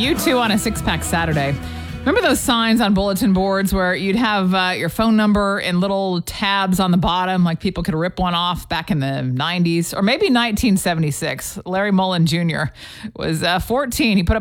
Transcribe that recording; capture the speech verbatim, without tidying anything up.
you two on a six-pack Saturday. Remember those signs on bulletin boards where you'd have uh, your phone number in little tabs on the bottom, like people could rip one off back in the nineties or maybe nineteen seventy-six. Larry Mullen Junior was uh, fourteen. He put up